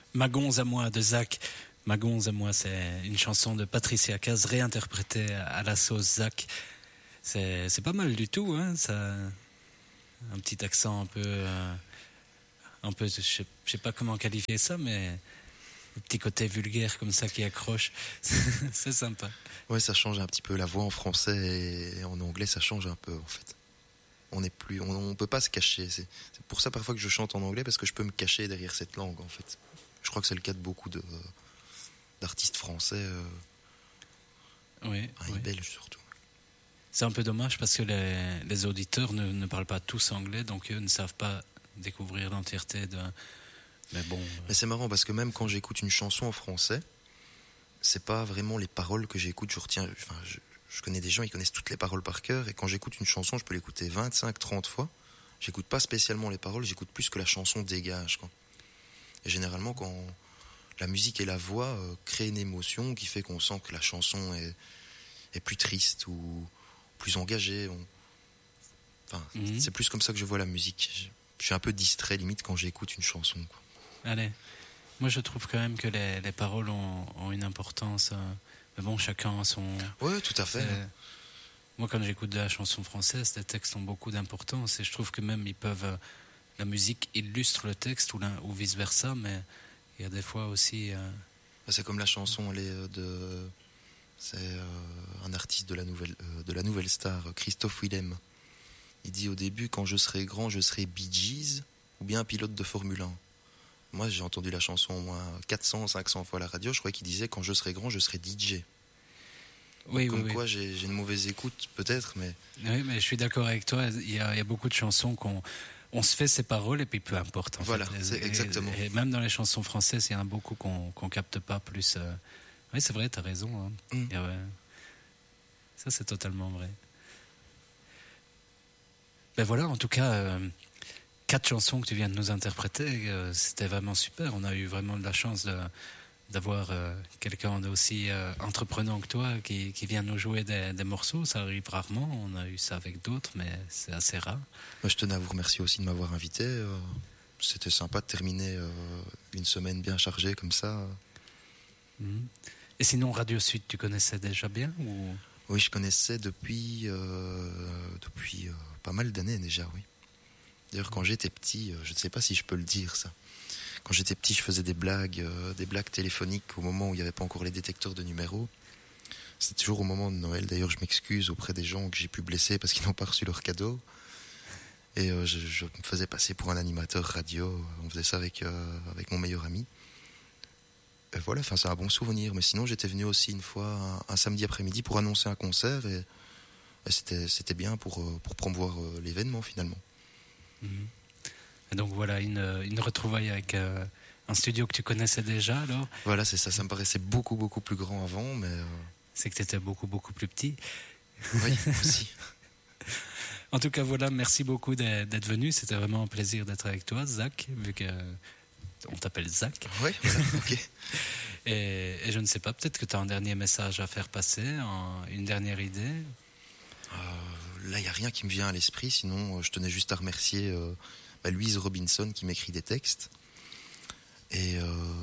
Ma gonze à moi de Zach. Ma gonze à moi, c'est une chanson de Patricia Caz réinterprétée à la sauce Zach. C'est pas mal du tout, hein. Ça, un petit accent un peu, je sais pas comment qualifier ça, mais un petit côté vulgaire comme ça qui accroche. C'est sympa. Ouais, ça change un petit peu la voix en français et en anglais, ça change un peu en fait. On peut pas se cacher. C'est pour ça parfois que je chante en anglais, parce que je peux me cacher derrière cette langue en fait. Je crois que c'est le cas de beaucoup d'artistes français, oui, et belges surtout. C'est un peu dommage parce que les auditeurs ne parlent pas tous anglais, donc eux ne savent pas découvrir l'entièreté de... Mais bon... Mais c'est marrant parce que même quand j'écoute une chanson en français, c'est pas vraiment les paroles que j'écoute, je connais des gens, ils connaissent toutes les paroles par cœur, et quand j'écoute une chanson, je peux l'écouter 25, 30 fois. J'écoute pas spécialement les paroles, j'écoute plus que la chanson dégage, quoi. Et généralement, quand la musique et la voix créent une émotion qui fait qu'on sent que la chanson est plus triste ou plus engagée. C'est plus comme ça que je vois la musique. Je suis un peu distrait limite quand j'écoute une chanson, quoi. Allez, moi je trouve quand même que les paroles ont une importance. Mais bon, chacun a son... Oui, tout à fait. Moi, quand j'écoute de la chanson française, les textes ont beaucoup d'importance, et je trouve que même ils peuvent... La musique illustre le texte ou vice-versa, mais il y a des fois aussi... C'est comme la chanson, c'est un artiste de la nouvelle star, Christophe Willem. Il dit au début, quand je serai grand, je serai Bee Gees ou bien un pilote de Formule 1. Moi, j'ai entendu la chanson au moins 400, 500 fois à la radio. Je croyais qu'il disait, quand je serai grand, je serai DJ. Oui, quoi, j'ai une mauvaise écoute, peut-être, mais... Oui, mais je suis d'accord avec toi. Il y a beaucoup de chansons on se fait ses paroles et puis peu importe. Voilà, c'est exactement. Et même dans les chansons françaises, il y en a beaucoup qu'on capte pas plus. Oui, c'est vrai, t'as raison. Hein. Ça, c'est totalement vrai. Ben voilà, en tout cas, 4 chansons que tu viens de nous interpréter, c'était vraiment super. On a eu vraiment de la chance d'avoir quelqu'un d'aussi entreprenant que toi qui vient nous jouer des morceaux. Ça arrive rarement, on a eu ça avec d'autres, mais c'est assez rare. Je tenais à vous remercier aussi de m'avoir invité. C'était sympa de terminer une semaine bien chargée comme ça. Et sinon, Radio Sud, tu connaissais déjà bien ou... Oui, je connaissais depuis pas mal d'années déjà, oui. D'ailleurs, quand j'étais petit, je ne sais pas si je peux le dire ça. Quand j'étais petit, je faisais des blagues téléphoniques au moment où il n'y avait pas encore les détecteurs de numéros. C'était toujours au moment de Noël. D'ailleurs, je m'excuse auprès des gens que j'ai pu blesser parce qu'ils n'ont pas reçu leur cadeau. Et je me faisais passer pour un animateur radio. On faisait ça avec mon meilleur ami. Et voilà, c'est un bon souvenir. Mais sinon, j'étais venu aussi une fois un samedi après-midi pour annoncer un concert. Et c'était bien pour promouvoir l'événement finalement. Et donc voilà, une retrouvaille avec un studio que tu connaissais déjà alors. Voilà, c'est ça, ça me paraissait beaucoup beaucoup plus grand avant, mais... C'est que tu étais beaucoup beaucoup plus petit. Oui, aussi. En tout cas voilà, merci beaucoup d'être venu, c'était vraiment un plaisir d'être avec toi Zach, vu que on t'appelle Zach. Oui, voilà, ok. Et je ne sais pas, peut-être que tu as un dernier message à faire passer, une dernière idée. Là, il n'y a rien qui me vient à l'esprit, sinon je tenais juste à remercier Louise Robinson qui m'écrit des textes. Et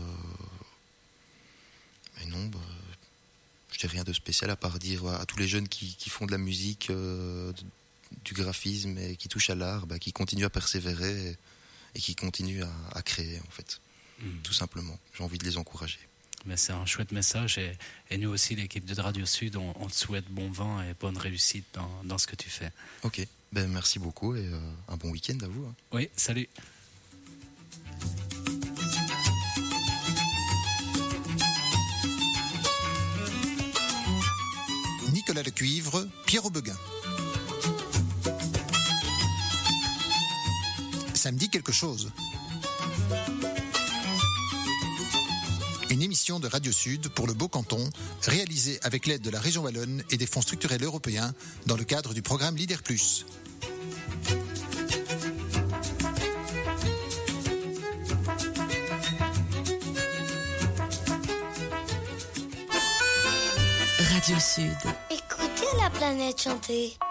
non, je n'ai rien de spécial à part dire à tous les jeunes qui font de la musique, du graphisme et qui touchent à l'art, qui continuent à persévérer et qui continuent à créer, en fait. Tout simplement. J'ai envie de les encourager. Mais c'est un chouette message et nous aussi, l'équipe de Radio Sud, on te souhaite bon vent et bonne réussite dans ce que tu fais. Ok, merci beaucoup et un bon week-end à vous. Hein. Oui, salut. Nicolas Lecuivre, Pierre Aubeguin. Ça me dit quelque chose. Une émission de Radio Sud pour le Beau Canton, réalisée avec l'aide de la région Wallonne et des fonds structurels européens dans le cadre du programme Leader+. Radio Sud. Écoutez la planète chanter.